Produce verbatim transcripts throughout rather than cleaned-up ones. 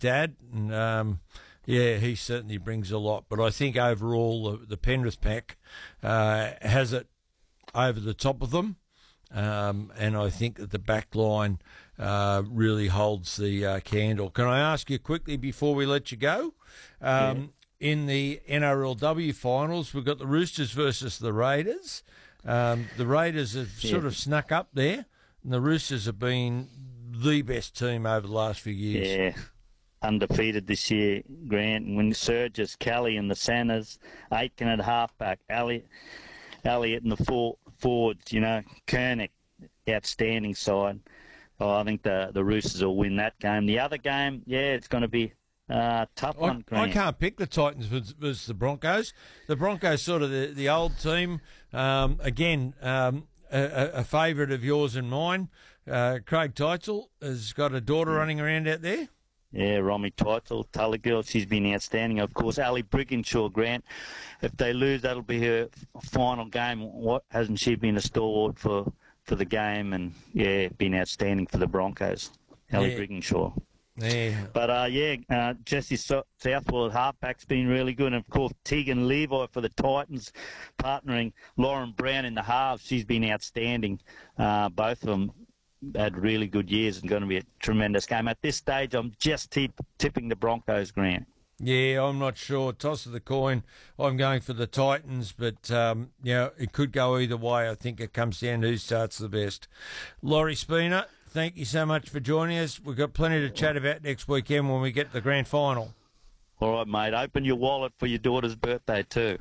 dad, and um, yeah, he certainly brings a lot. But I think overall the, the Penrith pack uh, has it over the top of them, um, and I think that the back line uh, really holds the uh, candle. Can I ask you quickly before we let you go? Um, Yeah. In the N R L W finals, we've got the Roosters versus the Raiders. Um, the Raiders have sort Yeah. of snuck up there, and the Roosters have been the best team over the last few years. Yeah, undefeated this year, Grant. And when Surges, Kelly and the centres, Aitken at halfback, Elliott, Elliott and the four, forwards, you know, Koenig, outstanding side. Oh, I think the, the Roosters will win that game. The other game, yeah, it's going to be Uh, tough I, one, Grant. I can't pick the Titans versus, versus the Broncos. The Broncos sort of the, the old team. Um, again, um, a, a favourite of yours and mine. Uh, Craig Teitzel has got a daughter running around out there. Yeah, Romy Teitzel, Tully girl, she's been outstanding. Of course, Ali Brigginshaw, Grant. If they lose, that'll be her final game. What hasn't she been a stalwart for for the game? And yeah, been outstanding for the Broncos. Ali Yeah. Brigginshaw. Yeah. But, uh, yeah, uh, Jesse so- Southwell at halfback's been really good. And, of course, Tegan Levi for the Titans, partnering Lauren Brown in the halves. She's been outstanding. Uh, both of them had really good years and going to be a tremendous game. At this stage, I'm just tip- tipping the Broncos, Grant. Yeah, I'm not sure. Toss of the coin. I'm going for the Titans, but um, you know, it could go either way. I think it comes down to who starts the best. Laurie Spina, thank you so much for joining us. We've got plenty to chat about next weekend when we get to the grand final. All right, mate. Open your wallet for your daughter's birthday too.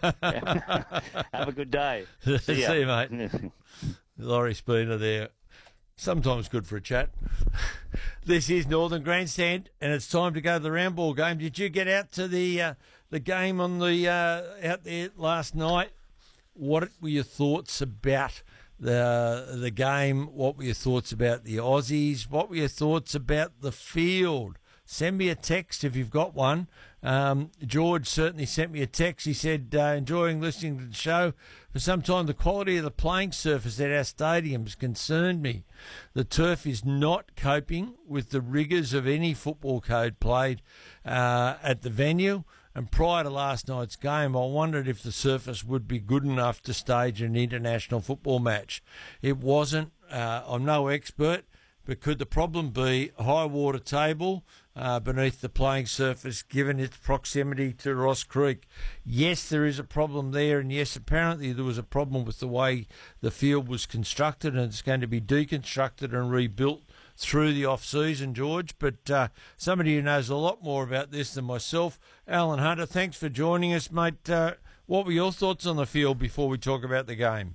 Have a good day. See, ya. See you, mate. Laurie Spina there. Sometimes good for a chat. This is Northern Grandstand, and it's time to go to the round ball game. Did you get out to the uh, the game on the uh, out there last night? What were your thoughts about the the game? What were your thoughts about the Aussies? What were your thoughts about the field? Send me a text if you've got one. Um, George certainly sent me a text. He said, uh, enjoying listening to the show. For some time, the quality of the playing surface at our stadiums concerned me. The turf is not coping with the rigours of any football code played uh, at the venue. And prior to last night's game, I wondered if the surface would be good enough to stage an international football match. It wasn't. Uh, I'm no expert. But could the problem be high water table uh, beneath the playing surface given its proximity to Ross Creek? Yes, there is a problem there, and yes, apparently there was a problem with the way the field was constructed, and it's going to be deconstructed and rebuilt through the off-season, George. But uh, somebody who knows a lot more about this than myself, Alan Hunter, thanks for joining us, mate. Uh, what were your thoughts on the field before we talk about the game?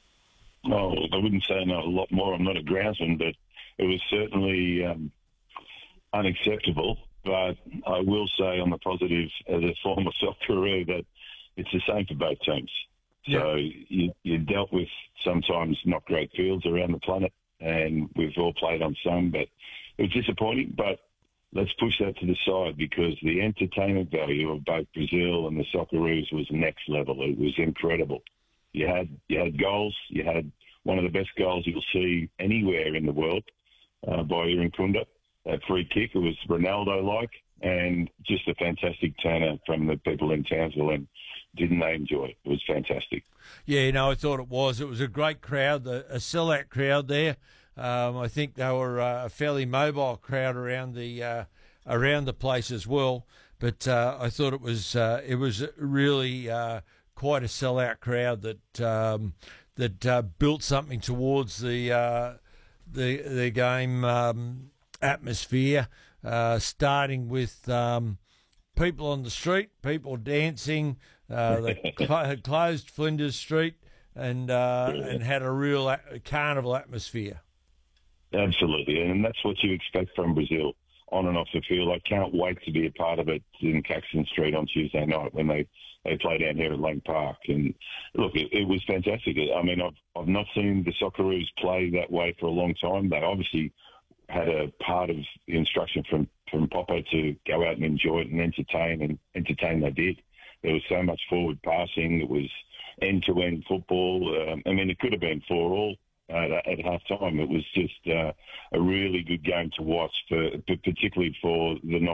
Oh, I wouldn't say I know a lot more. I'm not a groundsman, but it was certainly um, unacceptable. But I will say on the positive, as a former Socceroo, that it's the same for both teams. So you, you dealt with sometimes not great fields around the planet, and we've all played on some, but it was disappointing. But let's push that to the side, because the entertainment value of both Brazil and the Socceroos was next level. It was incredible. You had you had goals. You had one of the best goals you'll see anywhere in the world uh, by Irinkunda. That free kick, it was Ronaldo-like, and just a fantastic turnout from the people in Townsville. And didn't they enjoy it? It was fantastic. Yeah, no, I thought it was. It was a great crowd, a, a sellout crowd there. Um, I think they were uh, a fairly mobile crowd around the uh, around the place as well. But uh, I thought it was uh, it was really uh, quite a sellout crowd that um, that uh, built something towards the uh, the the game um, atmosphere, uh, starting with um, people on the street, people dancing. Uh, they cl- closed Flinders Street and uh, and had a real a- carnival atmosphere. Absolutely, and that's what you expect from Brazil on and off the field. I can't wait to be a part of it in Caxton Street on Tuesday night when they, they play down here at Lang Park. And look, it, it was fantastic. I mean, I've I've not seen the Socceroos play that way for a long time. They obviously had a part of the instruction from, from Popo to go out and enjoy it and entertain, and entertain they did. There was so much forward passing. It was end-to-end football. Um, I mean, it could have been four all. Uh, at half time. It was just uh, a really good game to watch, for, particularly for the